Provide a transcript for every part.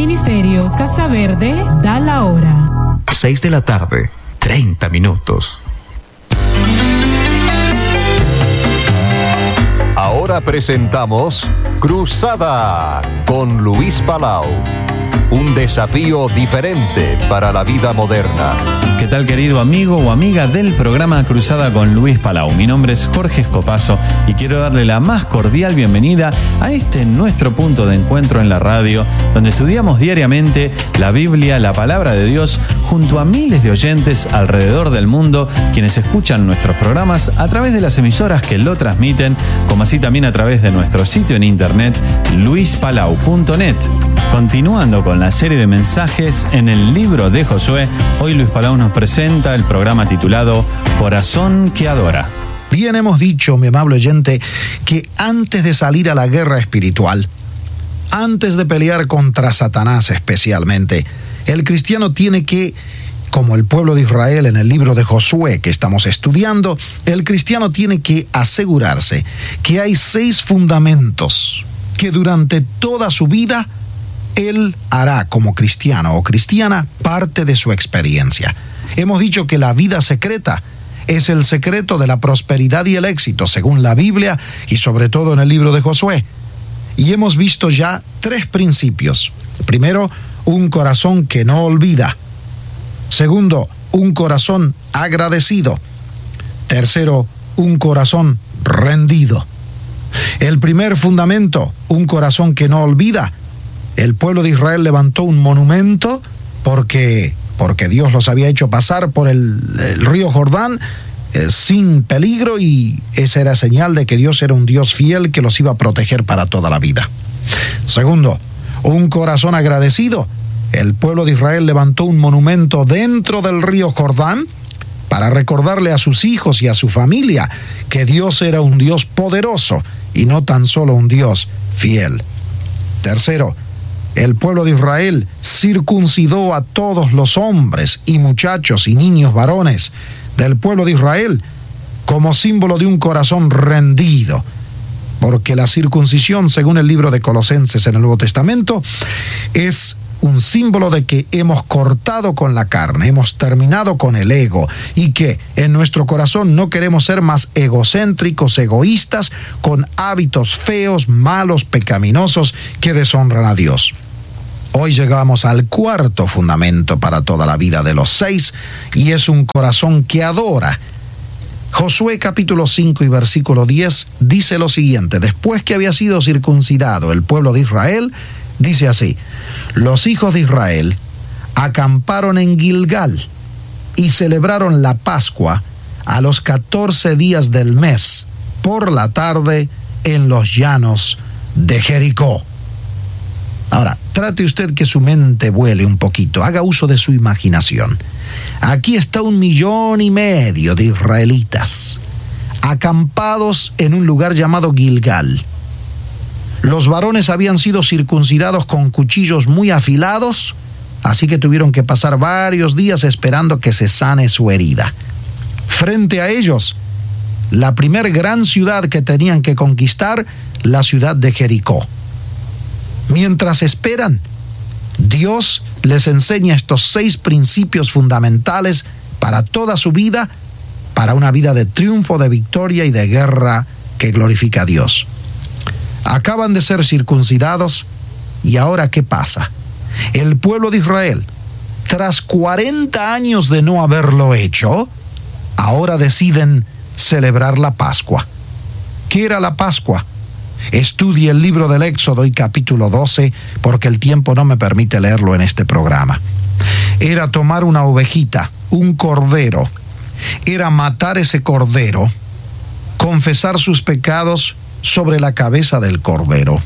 Ministerios Casa Verde da la hora. 6:30 Ahora presentamos Cruzada con Luis Palau. Un desafío diferente para la vida moderna. ¿Qué tal, querido amigo o amiga del programa Cruzada con Luis Palau? Mi nombre es Jorge Escopazo y quiero darle la más cordial bienvenida a este nuestro punto de encuentro en la radio, donde estudiamos diariamente la Biblia, la palabra de Dios, junto a miles de oyentes alrededor del mundo, quienes escuchan nuestros programas a través de las emisoras que lo transmiten, como así también a través de nuestro sitio en internet, luispalau.net. Continuando con la serie de mensajes en el libro de Josué, hoy Luis Palau nos presenta el programa titulado Corazón que Adora. Bien hemos dicho, mi amable oyente, que antes de salir a la guerra espiritual, antes de pelear contra Satanás especialmente, el cristiano tiene que, como el pueblo de Israel en el libro de Josué que estamos estudiando, el cristiano tiene que asegurarse que hay 6 fundamentos que durante toda su vida él hará como cristiano o cristiana parte de su experiencia. Hemos dicho que la vida secreta es el secreto de la prosperidad y el éxito, según la Biblia y sobre todo en el libro de Josué. Y hemos visto ya 3 principios. Primero, un corazón que no olvida. Segundo, un corazón agradecido. Tercero, un corazón rendido. El primer fundamento, un corazón que no olvida. El pueblo de Israel levantó un monumento porque Dios los había hecho pasar por el río Jordán sin peligro, y esa era señal de que Dios era un Dios fiel que los iba a proteger para toda la vida. Segundo, un corazón agradecido. El pueblo de Israel levantó un monumento dentro del río Jordán para recordarle a sus hijos y a su familia que Dios era un Dios poderoso y no tan solo un Dios fiel. Tercero, el pueblo de Israel circuncidó a todos los hombres y muchachos y niños varones del pueblo de Israel como símbolo de un corazón rendido, porque la circuncisión, según el libro de Colosenses en el Nuevo Testamento, es un símbolo de que hemos cortado con la carne, hemos terminado con el ego, y que en nuestro corazón no queremos ser más egocéntricos, egoístas, con hábitos feos, malos, pecaminosos que deshonran a Dios. Hoy llegamos al cuarto fundamento para toda la vida de los 6, y es un corazón que adora. Josué capítulo 5 y versículo 10 dice lo siguiente: después que había sido circuncidado el pueblo de Israel, dice así: los hijos de Israel acamparon en Gilgal y celebraron la Pascua a los 14 días del mes, por la tarde, en los llanos de Jericó. Ahora, trate usted que su mente vuele un poquito, haga uso de su imaginación. Aquí está 1,5 millones de israelitas acampados en un lugar llamado Gilgal. Los varones habían sido circuncidados con cuchillos muy afilados, así que tuvieron que pasar varios días esperando que se sane su herida. Frente a ellos, la primer gran ciudad que tenían que conquistar, la ciudad de Jericó. Mientras esperan, Dios les enseña estos 6 principios fundamentales para toda su vida, para una vida de triunfo, de victoria y de guerra que glorifica a Dios. Acaban de ser circuncidados, y ahora ¿qué pasa? El pueblo de Israel, tras 40 años de no haberlo hecho, ahora deciden celebrar la Pascua. ¿Qué era la Pascua? Estudie el libro del Éxodo y capítulo 12, porque el tiempo no me permite leerlo en este programa. Era tomar una ovejita, un cordero, era matar ese cordero, confesar sus pecados sobre la cabeza del cordero,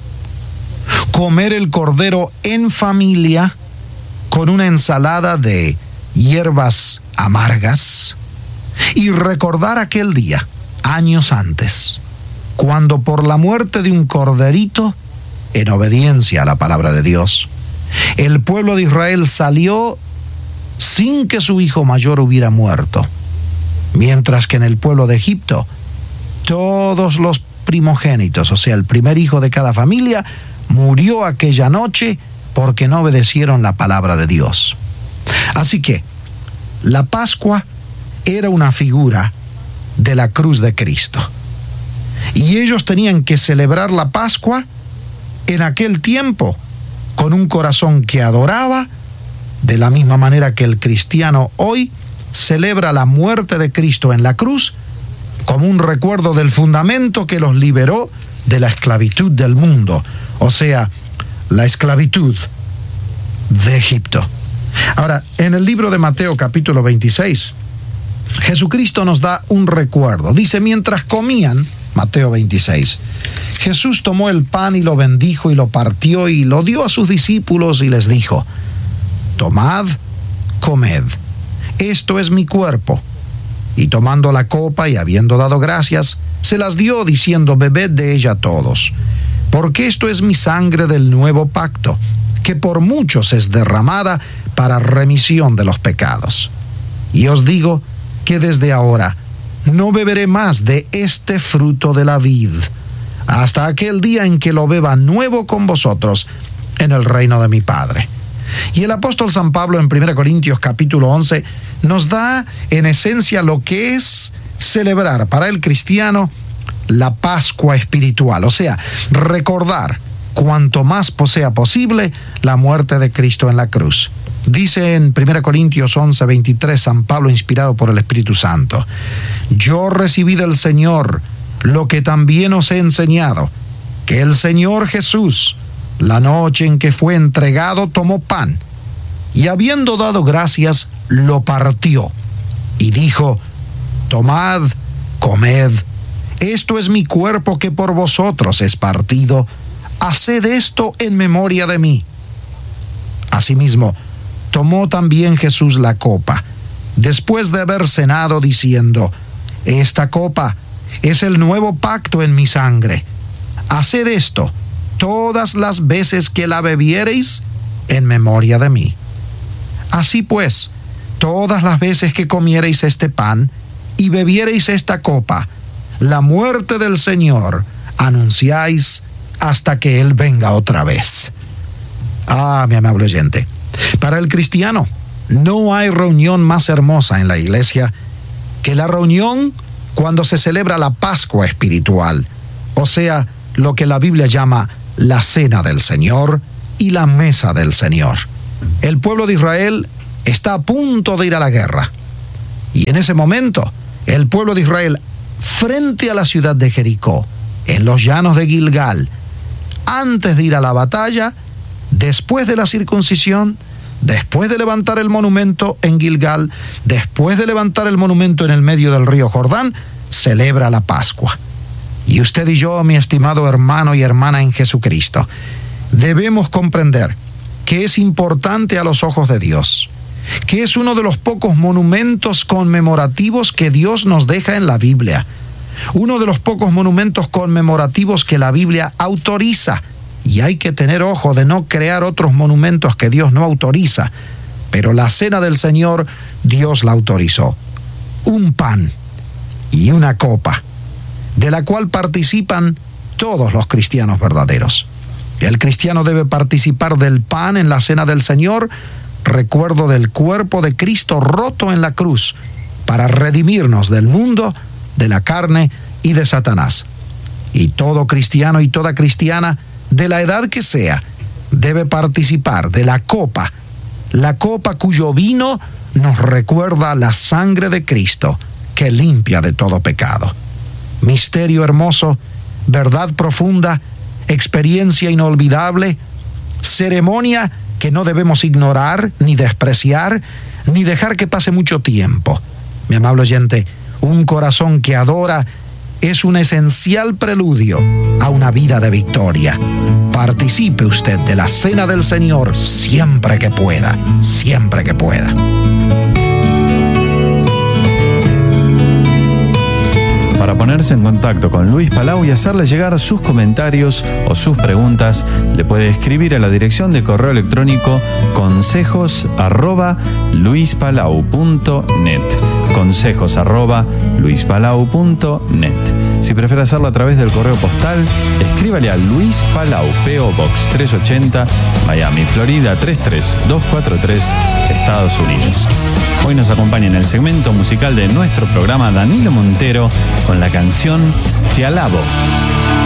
comer el cordero en familia con una ensalada de hierbas amargas, y recordar aquel día, años antes, cuando por la muerte de un corderito, en obediencia a la palabra de Dios, el pueblo de Israel salió sin que su hijo mayor hubiera muerto, mientras que en el pueblo de Egipto todos los primogénitos, o sea, el primer hijo de cada familia, murió aquella noche porque no obedecieron la palabra de Dios. Así que la Pascua era una figura de la cruz de Cristo. Y ellos tenían que celebrar la Pascua en aquel tiempo con un corazón que adoraba, de la misma manera que el cristiano hoy celebra la muerte de Cristo en la cruz como un recuerdo del fundamento que los liberó de la esclavitud del mundo, o sea, la esclavitud de Egipto. Ahora, en el libro de Mateo capítulo 26, Jesucristo nos da un recuerdo. Dice, mientras comían, Mateo 26, Jesús tomó el pan y lo bendijo y lo partió y lo dio a sus discípulos y les dijo, tomad, comed, esto es mi cuerpo. Y tomando la copa y habiendo dado gracias, se las dio diciendo, bebed de ella todos, porque esto es mi sangre del nuevo pacto, que por muchos es derramada para remisión de los pecados. Y os digo que desde ahora no beberé más de este fruto de la vid, hasta aquel día en que lo beba nuevo con vosotros en el reino de mi Padre. Y el apóstol San Pablo en 1 Corintios capítulo 11 nos da en esencia lo que es celebrar para el cristiano la Pascua espiritual, o sea, recordar cuanto más sea posible la muerte de Cristo en la cruz. Dice en 1 Corintios 11:23 San Pablo, inspirado por el Espíritu Santo, yo recibí del Señor lo que también os he enseñado, que el Señor Jesús, la noche en que fue entregado, tomó pan, y habiendo dado gracias, lo partió, y dijo, tomad, comed, esto es mi cuerpo que por vosotros es partido, haced esto en memoria de mí. Asimismo, tomó también Jesús la copa, después de haber cenado, diciendo, esta copa es el nuevo pacto en mi sangre. Haced esto todas las veces que la bebiereis en memoria de mí. Así pues, todas las veces que comiereis este pan y bebiereis esta copa, la muerte del Señor anunciáis hasta que Él venga otra vez. Mi amable oyente, para el cristiano no hay reunión más hermosa en la iglesia que la reunión cuando se celebra la Pascua espiritual, o sea, lo que la Biblia llama la cena del Señor y la mesa del Señor. El pueblo de Israel está a punto de ir a la guerra, y en ese momento el pueblo de Israel, frente a la ciudad de Jericó, en los llanos de Gilgal, antes de ir a la batalla, después de la circuncisión, después de levantar el monumento en Gilgal, después de levantar el monumento en el medio del río Jordán, celebra la Pascua. Y usted y yo, mi estimado hermano y hermana en Jesucristo, debemos comprender que es importante a los ojos de Dios, que es uno de los pocos monumentos conmemorativos que Dios nos deja en la Biblia, uno de los pocos monumentos conmemorativos que la Biblia autoriza, y hay que tener ojo de no crear otros monumentos que Dios no autoriza, pero la cena del Señor Dios la autorizó. Un pan y una copa, de la cual participan todos los cristianos verdaderos. El cristiano debe participar del pan en la cena del Señor, recuerdo del cuerpo de Cristo roto en la cruz, para redimirnos del mundo, de la carne y de Satanás. Y todo cristiano y toda cristiana, de la edad que sea, debe participar de la copa cuyo vino nos recuerda la sangre de Cristo, que limpia de todo pecado. Misterio hermoso, verdad profunda, experiencia inolvidable, ceremonia que no debemos ignorar, ni despreciar, ni dejar que pase mucho tiempo. Mi amable oyente, un corazón que adora es un esencial preludio a una vida de victoria. Participe usted de la cena del Señor siempre que pueda, siempre que pueda. Para ponerse en contacto con Luis Palau y hacerle llegar sus comentarios o sus preguntas, le puede escribir a la dirección de correo electrónico consejos@luispalau.net. consejos@luispalau.net. Si prefiere hacerlo a través del correo postal, escribe escríbale a Luis Palau, P.O. Box 380, Miami, Florida 33243, Estados Unidos. Hoy nos acompaña en el segmento musical de nuestro programa Danilo Montero con la canción Te Alabo.